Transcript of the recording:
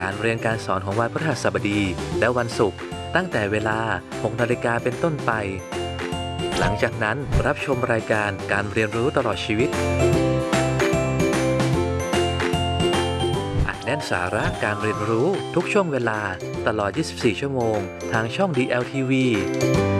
การเรียนการสอนของวันพฤหัสบดีและวันศุกร์ตั้งแต่เวลา 6 นาฬิกาเป็นต้นไปหลังจากนั้นรับชมรายการการเรียนรู้ตลอดชีวิตอัดแน่นสาระการเรียนรู้ทุกช่วงเวลาตลอด 24 ชั่วโมงทางช่อง DLTV